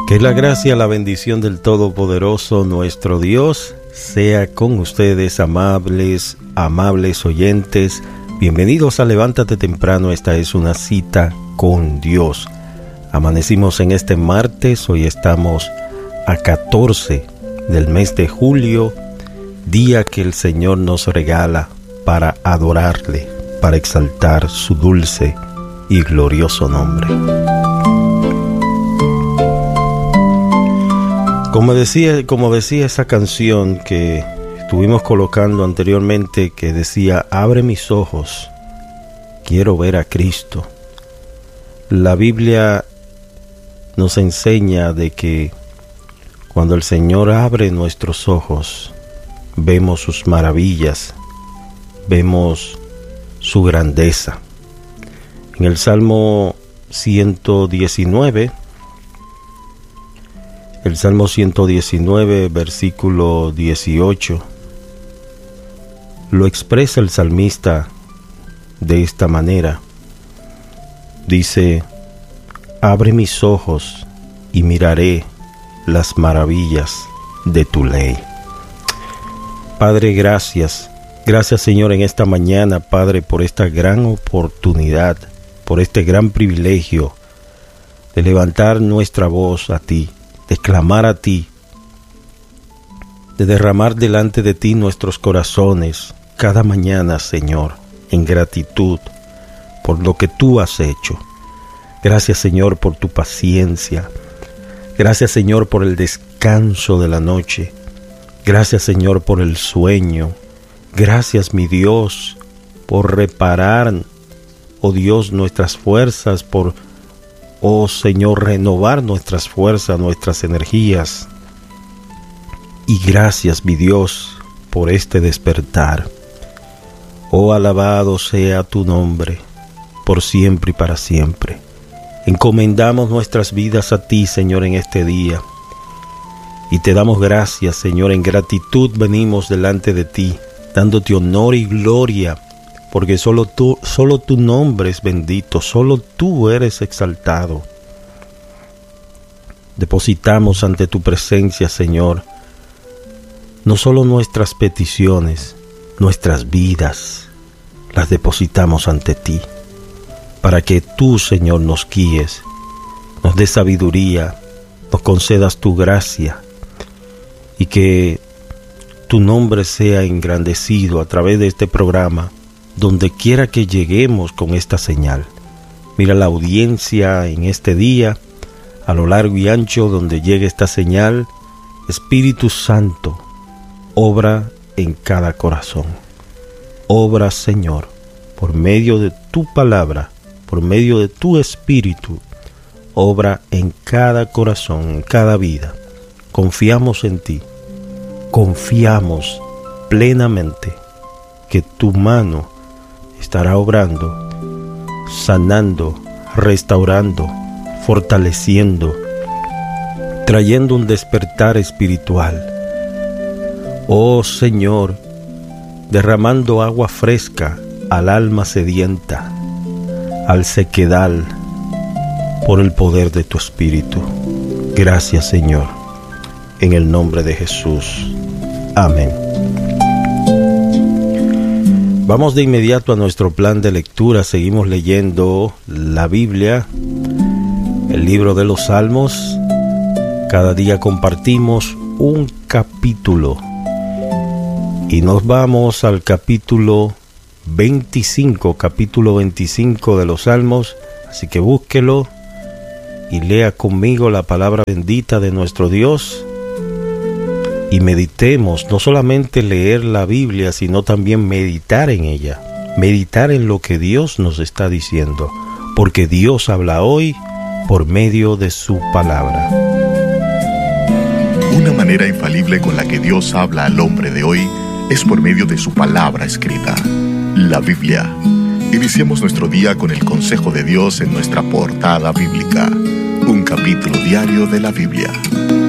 Que la gracia, la bendición del Todopoderoso, nuestro Dios, sea con ustedes, amables oyentes. Bienvenidos a Levántate Temprano. Esta es una cita con Dios. Amanecimos en este martes. Hoy estamos a 14 del mes de julio, día que el Señor nos regala para adorarle, para exaltar su dulce y glorioso nombre. Como decía esa canción que estuvimos colocando anteriormente, que decía: abre mis ojos, quiero ver a Cristo. La Biblia nos enseña de que cuando el Señor abre nuestros ojos, vemos sus maravillas, vemos su grandeza. En el Salmo 119, versículo 18, lo expresa el salmista de esta manera. Dice: abre mis ojos y miraré las maravillas de tu ley. Padre, gracias. Gracias, Señor, en esta mañana, Padre, por esta gran oportunidad, por este gran privilegio de levantar nuestra voz a ti, de clamar a ti, de derramar delante de ti nuestros corazones cada mañana, Señor, en gratitud por lo que tú has hecho. Gracias, Señor, por tu paciencia. Gracias, Señor, por el descanso de la noche. Gracias, Señor, por el sueño. Gracias, mi Dios, por reparar, oh Dios, nuestras fuerzas, por, oh Señor, renovar nuestras fuerzas, nuestras energías. Y gracias, mi Dios, por este despertar. Oh, alabado sea tu nombre, por siempre y para siempre. Encomendamos nuestras vidas a ti, Señor, en este día. Y te damos gracias, Señor. En gratitud venimos delante de ti, dándote honor y gloria, porque solo tu nombre es bendito, solo tú eres exaltado. Depositamos ante tu presencia, Señor, no solo nuestras peticiones, nuestras vidas, las depositamos ante ti, para que tú, Señor, nos guíes, nos des sabiduría, nos concedas tu gracia, y que tu nombre sea engrandecido a través de este programa, donde quiera que lleguemos con esta señal. Mira la audiencia en este día, a lo largo y ancho donde llegue esta señal. Espíritu Santo, obra en cada corazón. Obra, Señor, por medio de tu palabra, por medio de tu Espíritu. Obra en cada corazón, en cada vida. Confiamos en ti. Confiamos plenamente que tu mano estará obrando, sanando, restaurando, fortaleciendo, trayendo un despertar espiritual. Oh Señor, derramando agua fresca al alma sedienta, al sequedal, por el poder de tu Espíritu. Gracias, Señor, en el nombre de Jesús. Amén. Vamos de inmediato a nuestro plan de lectura. Seguimos leyendo la Biblia, el libro de los Salmos. Cada día compartimos un capítulo y nos vamos al capítulo 25 de los Salmos. Así que búsquelo y lea conmigo la palabra bendita de nuestro Dios. Y meditemos, no solamente leer la Biblia, sino también meditar en ella, meditar en lo que Dios nos está diciendo, porque Dios habla hoy por medio de su palabra. Una manera infalible con la que Dios habla al hombre de hoy es por medio de su palabra escrita, la Biblia. Iniciemos nuestro día con el consejo de Dios en nuestra portada bíblica, un capítulo diario de la Biblia.